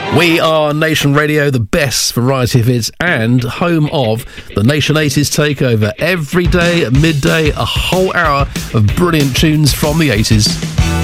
We are Nation Radio, the best variety of hits and home of the Nation 80s Takeover. Every day at midday, a whole hour of brilliant tunes from the 80s.